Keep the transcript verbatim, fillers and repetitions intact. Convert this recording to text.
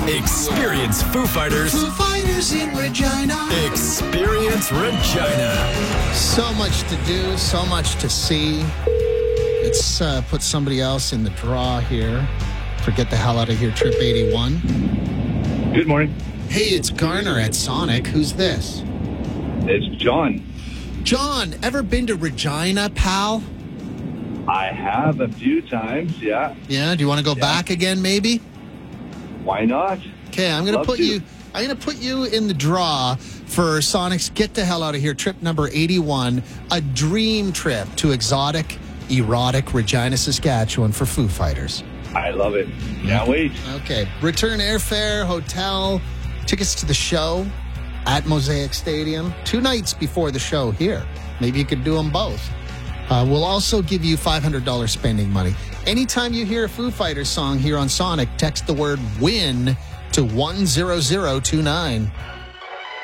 Experience Foo Fighters. Foo Fighters in Regina. Experience Regina. So much to do, so much to see. Let's uh, put somebody else in the draw here for Get the Hell Out of Here Trip eighty-one. Good morning. Hey, it's Garner at Sonic. Who's this? It's John. John, ever been to Regina, pal? I have a few times, yeah. Yeah, do you want to go Yeah. back again, maybe? Why not? Okay, I'm gonna Love put to. you. I'm gonna put you in the draw for Sonic's Get the Hell Out of Here trip number eighty-one, a dream trip to exotic, erotic Regina, Saskatchewan for Foo Fighters. I love it. Can't wait. Okay, return airfare, hotel, tickets to the show at Mosaic Stadium, two nights before the show here. Maybe you could do them both. Uh, we'll also give you five hundred dollars spending money. Anytime you hear a Foo Fighters song here on Sonic, text the word WIN to one zero zero two nine.